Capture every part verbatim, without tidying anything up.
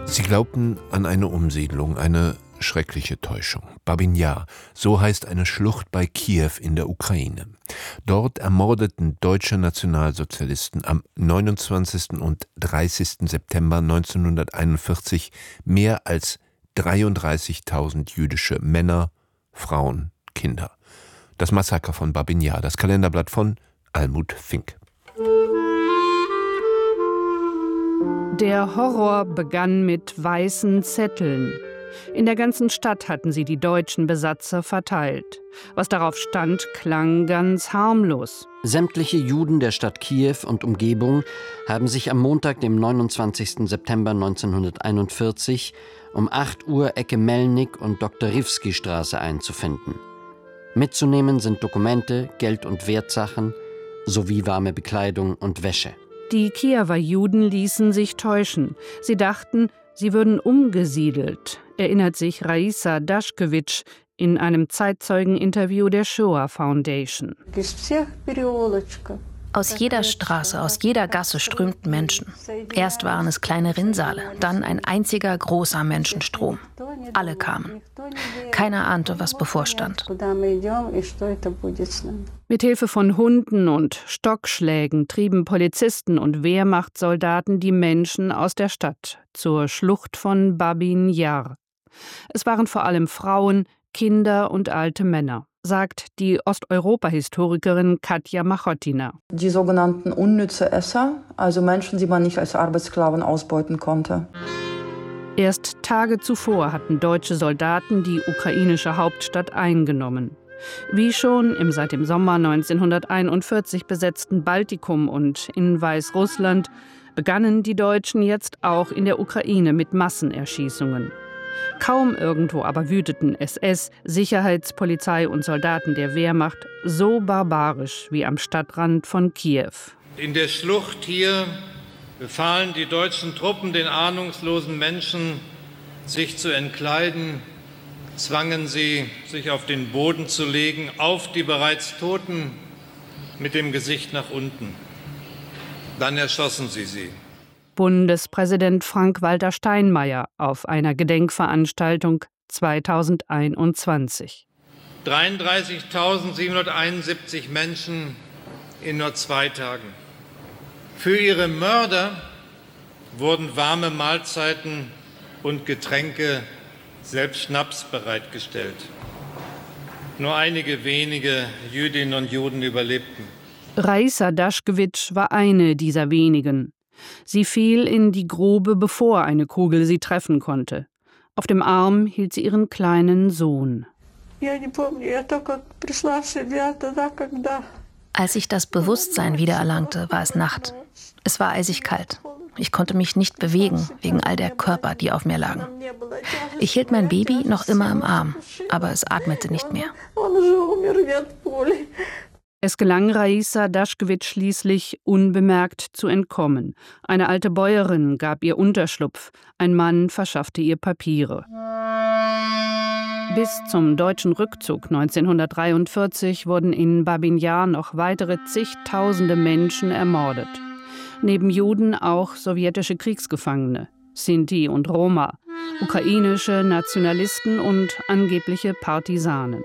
Sie glaubten an eine Umsiedlung, eine schreckliche Täuschung. Babin Jar, so heißt eine Schlucht bei Kiew in der Ukraine. Dort ermordeten deutsche Nationalsozialisten am neunundzwanzigsten und dreißigsten September neunzehnhunderteinundvierzig mehr als dreiunddreißigtausend jüdische Männer, Frauen, Kinder. Das Massaker von Babin Jar, das Kalenderblatt von Almut Fink. Der Horror begann mit weißen Zetteln. In der ganzen Stadt hatten sie die deutschen Besatzer verteilt. Was darauf stand, klang ganz harmlos. Sämtliche Juden der Stadt Kiew und Umgebung haben sich am Montag, dem neunundzwanzigsten September neunzehnhunderteinundvierzig, um acht Uhr Ecke Melnik und Doktorivsky-Straße einzufinden. Mitzunehmen sind Dokumente, Geld- und Wertsachen sowie warme Bekleidung und Wäsche. Die Kiewer Juden ließen sich täuschen. Sie dachten, sie würden umgesiedelt, erinnert sich Raisa Daschkewitsch in einem Zeitzeugeninterview der Shoah Foundation. Aus jeder Straße, aus jeder Gasse strömten Menschen. Erst waren es kleine Rinnsale, dann ein einziger großer Menschenstrom. Alle kamen. Keiner ahnte, was bevorstand. Mithilfe von Hunden und Stockschlägen trieben Polizisten und Wehrmachtssoldaten die Menschen aus der Stadt zur Schlucht von Babin Jar. Es waren vor allem Frauen, Kinder und alte Männer, sagt die Osteuropa-Historikerin Katja Machotina. Die sogenannten unnütze Esser, also Menschen, die man nicht als Arbeitssklaven ausbeuten konnte. Erst Tage zuvor hatten deutsche Soldaten die ukrainische Hauptstadt eingenommen. Wie schon im seit dem Sommer neunzehnhunderteinundvierzig besetzten Baltikum und in Weißrussland begannen die Deutschen jetzt auch in der Ukraine mit Massenerschießungen. Kaum irgendwo aber wüteten S S, Sicherheitspolizei und Soldaten der Wehrmacht so barbarisch wie am Stadtrand von Kiew. In der Schlucht hier befahlen die deutschen Truppen den ahnungslosen Menschen, sich zu entkleiden, zwangen sie, sich auf den Boden zu legen, auf die bereits Toten mit dem Gesicht nach unten. Dann erschossen sie sie. Bundespräsident Frank-Walter Steinmeier auf einer Gedenkveranstaltung zweitausendeinundzwanzig. dreiunddreißigtausendsiebenhunderteinundsiebzig Menschen in nur zwei Tagen. Für ihre Mörder wurden warme Mahlzeiten und Getränke, selbst Schnaps, bereitgestellt. Nur einige wenige Jüdinnen und Juden überlebten. Raisa Daschkewitsch war eine dieser wenigen. Sie fiel in die Grube, bevor eine Kugel sie treffen konnte. Auf dem Arm hielt sie ihren kleinen Sohn. Als ich das Bewusstsein wiedererlangte, war es Nacht. Es war eisig kalt. Ich konnte mich nicht bewegen, wegen all der Körper, die auf mir lagen. Ich hielt mein Baby noch immer im Arm, aber es atmete nicht mehr. Es gelang Raisa Daschkewitsch schließlich, unbemerkt zu entkommen. Eine alte Bäuerin gab ihr Unterschlupf, ein Mann verschaffte ihr Papiere. Bis zum deutschen Rückzug neunzehnhundertdreiundvierzig wurden in Babin Jar noch weitere zigtausende Menschen ermordet. Neben Juden auch sowjetische Kriegsgefangene, Sinti und Roma, ukrainische Nationalisten und angebliche Partisanen.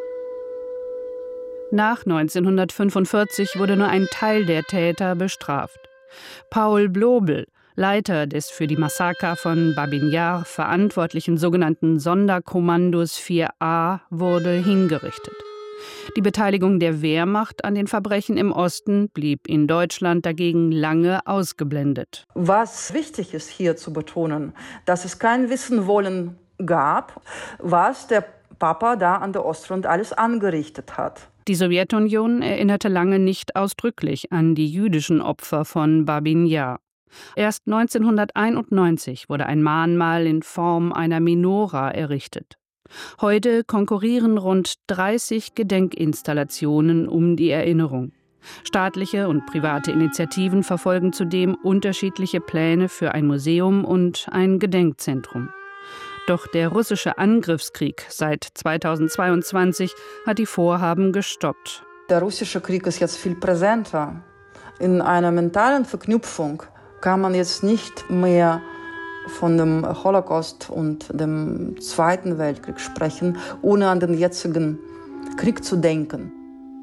Nach neunzehnhundertfünfundvierzig wurde nur ein Teil der Täter bestraft. Paul Blobel, Leiter des für die Massaker von Babin Jar verantwortlichen sogenannten Sonderkommandos vier a, wurde hingerichtet. Die Beteiligung der Wehrmacht an den Verbrechen im Osten blieb in Deutschland dagegen lange ausgeblendet. Was wichtig ist hier zu betonen, dass es kein Wissenwollen gab, was der Papa da an der Ostfront alles angerichtet hat. Die Sowjetunion erinnerte lange nicht ausdrücklich an die jüdischen Opfer von Babin Jar. Erst neunzehnhunderteinundneunzig wurde ein Mahnmal in Form einer Menora errichtet. Heute konkurrieren rund dreißig Gedenkinstallationen um die Erinnerung. Staatliche und private Initiativen verfolgen zudem unterschiedliche Pläne für ein Museum und ein Gedenkzentrum. Doch der russische Angriffskrieg seit zweitausendzweiundzwanzig hat die Vorhaben gestoppt. Der russische Krieg ist jetzt viel präsenter. In einer mentalen Verknüpfung kann man jetzt nicht mehr von dem Holocaust und dem Zweiten Weltkrieg sprechen, ohne an den jetzigen Krieg zu denken.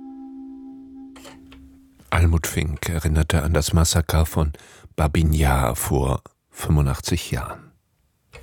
Almut Fink erinnerte an das Massaker von Babin Jar vor fünfundachtzig Jahren.